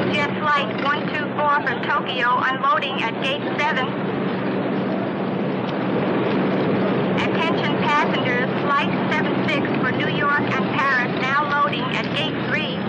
EasyJet Flight 124 from Tokyo unloading at Gate 7. Attention passengers, Flight 76 for New York and Paris now loading at Gate 3.